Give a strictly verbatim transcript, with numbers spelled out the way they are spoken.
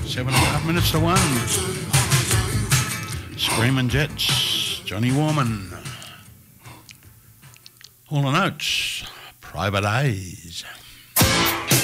Seven and a half minutes to one. Screaming Jets, Johnny Warman. Hall and Oates, Private Eyes.